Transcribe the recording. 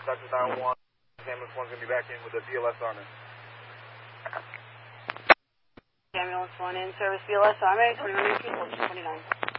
Dr. 911, ambulance 1's going to be back in with the BLS Army. Ambulance 1 in service, BLS Army, 21 people, 29.